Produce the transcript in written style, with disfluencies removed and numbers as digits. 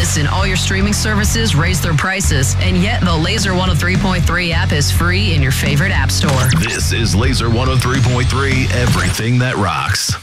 Listen, all your streaming services raise their prices, and yet the Laser 103.3 app is free in your favorite app store. This is Laser 103.3, everything that rocks.